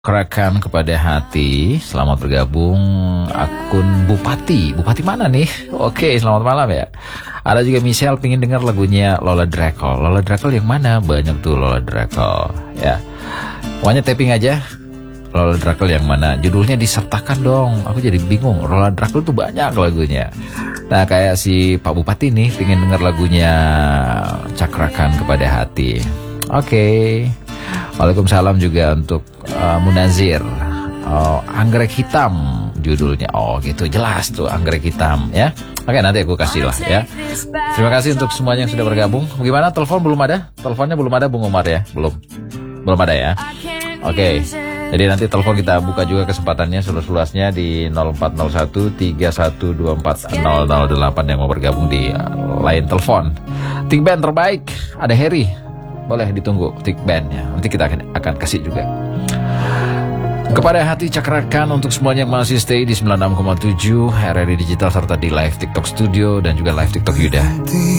Kerakan kepada hati, selamat bergabung akun Bupati. Bupati mana nih? Oke, selamat malam ya. Ada juga Michelle pingin dengar lagunya Lola Drakel. Lola Drakel yang mana? Banyak tuh Lola Drakel ya. Pokoknya tapping aja Lola Drakel yang mana. Judulnya disertakan dong. Aku jadi bingung. Lola Drakel tuh banyak lagunya. Nah kayak si Pak Bupati nih pingin dengar lagunya Cakrakan kepada hati. Oke. Waalaikumsalam juga untuk Munazir. Anggrek hitam judulnya. Oh gitu, jelas tuh anggrek hitam ya. Oke, nanti aku kasih lah ya. Terima kasih untuk semuanya yang sudah bergabung. Bagaimana, telepon belum ada? Teleponnya belum ada Bung Umar ya? Belum ada ya. Oke. Jadi nanti telepon kita buka juga kesempatannya seluas-luasnya di 0401 3124 008 yang mau bergabung di line telepon. Tik band terbaik ada Harry. Boleh ditunggu tik bandnya. Nanti kita akan kasih juga. Kepada hati Cakrakan untuk semuanya yang masih stay di 96,7 RRI Digital serta di live TikTok Studio dan juga live TikTok Yuda.